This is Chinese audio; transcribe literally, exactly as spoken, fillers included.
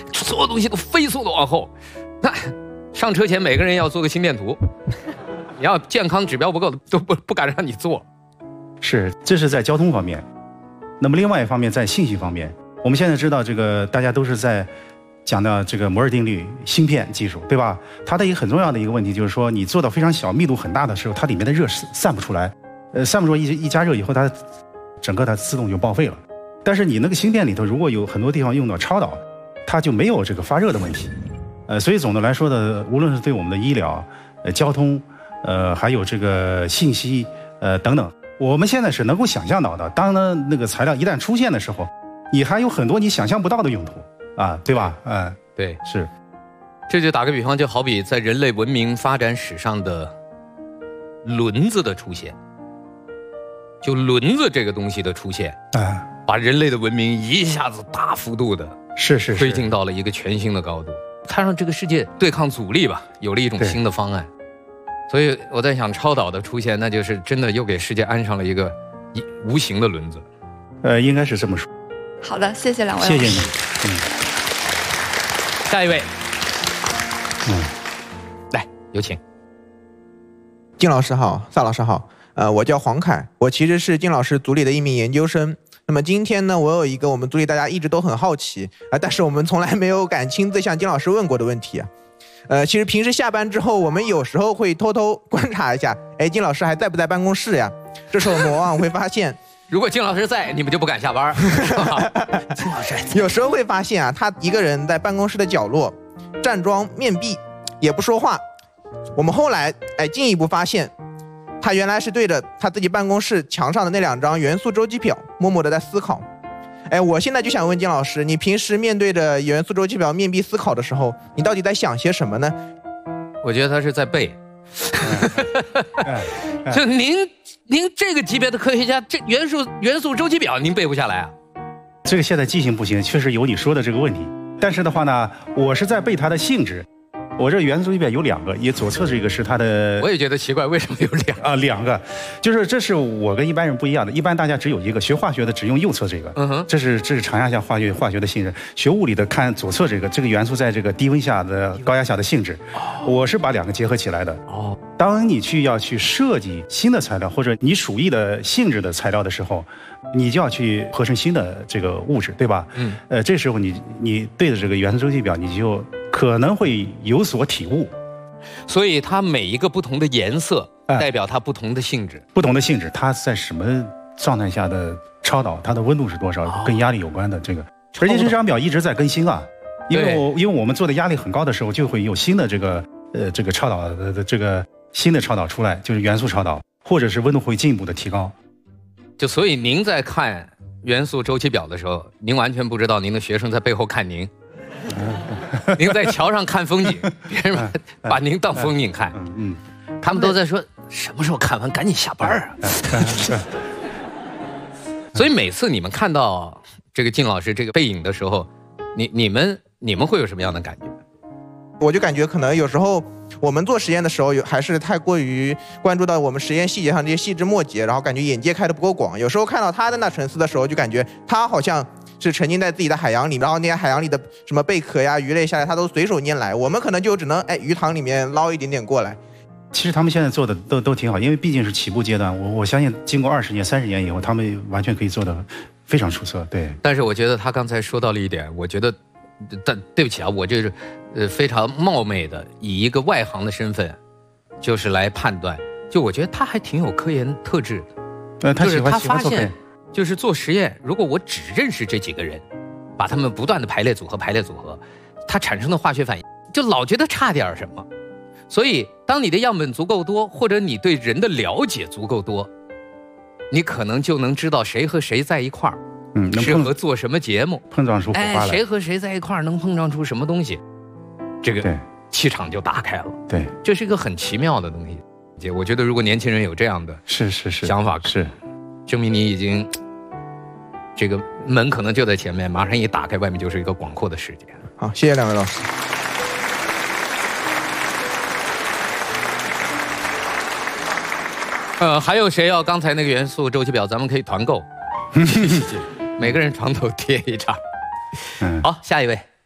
所有东西都飞速的往后。那上车前每个人要做个心电图，你要健康指标不够都不不敢让你做。 是，这是在交通方面。那么另外一方面，在信息方面，我们现在知道这个大家都是在讲到这个摩尔定律、芯片技术，对吧？它的一个很重要的一个问题就是说，你做到非常小、密度很大的时候，它里面的热散不出来，呃，散不出来一一加热以后，它整个它自动就报废了。但是你那个芯片里头，如果有很多地方用到超导，它就没有这个发热的问题。呃，所以总的来说呢，无论是对我们的医疗、呃交通，呃还有这个信息，呃等等，我们现在是能够想象到的。当呢那个材料一旦出现的时候，你还有很多你想象不到的用途。啊，对吧？嗯、呃， 对， 是。 这就打个比方，就好比在人类文明发展史上的轮子的出现，就轮子这个东西的出现，啊，把人类的文明一下子大幅度的是是推进到了一个全新的高度，它让这个世界对抗阻力吧，有了一种新的方案。所以我在想，超导的出现，那就是真的又给世界安上了一个无形的轮子。 呃，应该是这么说。 好的，谢谢两位。 谢谢你。嗯。 下一位，嗯，来有请。 金老师好，萨老师好，呃，我叫黄凯，我其实是金老师组里的一名研究生。那么今天呢，我有一个我们组里大家一直都很好奇啊、呃，但是我们从来没有敢亲自向金老师问过的问题啊。呃，其实平时下班之后，我们有时候会偷偷观察一下，哎，金老师还在不在办公室呀？这时候我们往往会发现。 如果金老师在，你们就不敢下班，是吧？金老师有时候会发现啊，他一个人在办公室的角落站桩面壁，也不说话。我们后来哎进一步发现，他原来是对着他自己办公室墙上的那两张元素周期表，默默的在思考。哎，我现在就想问金老师，你平时面对着元素周期表面壁思考的时候，你到底在想些什么呢？ 我觉得他是在背。就您您这个级别的科学家，这元素元素周期表您背不下来啊？ 这个现在记性不行，确实有你说的这个问题。但是的话呢，我是在背它的性质。我这元素周期表有两个，也左侧这个是它的。 我也觉得奇怪，为什么有两啊？两个，就是这是我跟一般人不一样的。一般大家只有一个，学化学的只用右侧这个。嗯哼。这是这是常压下化学化学的性质。学物理的看左侧这个，这个元素在这个低温下的高压下的性质。哦。我是把两个结合起来的。哦。当你去要去设计新的材料或者你属意的性质的材料的时候，你就要去合成新的这个物质，对吧？嗯。呃，这时候你你对着这个元素周期表，你就可能会有所体悟。 所以它每一个不同的颜色代表它不同的性质， 呃、不同的性质，它在什么状态下的超导，它的温度是多少，哦、跟压力有关的这个。而且这张表一直在更新啊，因为我因为我们做的压力很高的时候，就会有新的这个呃这个超导的这个新的超导出来，就是元素超导，或者是温度会进一步的提高。 就所以您在看元素周期表的时候，您完全不知道您的学生在背后看您。您在桥上看风景，别人把您当风景看，嗯，他们都在说什么时候看完，赶紧下班啊。所以每次你们看到这个靳老师这个背影的时候，你你们你们会有什么样的感觉？ 我就感觉可能有时候我们做实验的时候，有还是太过于关注到我们实验细节上这些细枝末节，然后感觉眼界开得不够广。有时候看到他在那沉思的时候，就感觉他好像是沉浸在自己的海洋里，然后那些海洋里的什么贝壳呀、鱼类下来，他都随手拈来。我们可能就只能哎鱼塘里面捞一点点过来。 其实他们现在做的都都挺好，因为毕竟是起步阶段。我我相信经过二十年、三十年以后，他们完全可以做得非常出色。对。 但是我觉得他刚才说到了一点，我觉得，但对不起啊，我这是呃非常冒昧的以一个外行的身份，就是来判断。就我觉得他还挺有科研特质的， 呃，他喜欢就是他发现。就是做实验，如果我只认识这几个人，把他们不断的排列组合、排列组合，它产生的化学反应，就老觉得差点什么。所以，当你的样本足够多，或者你对人的了解足够多，你可能就能知道谁和谁在一块儿，嗯，适合做什么节目， 碰撞出火花来。 哎，谁和谁在一块儿能碰撞出什么东西，这个气场就打开了。 对， 这是一个很奇妙的东西。我觉得，如果年轻人有这样的是是是想法， 是证明你已经。这个门可能就在前面，马上一打开，外面就是一个广阔的世界。 好，谢谢两位老师。 呃，还有谁要刚才那个元素周期表？咱们可以团购，每个人床头贴一张。好，下一位。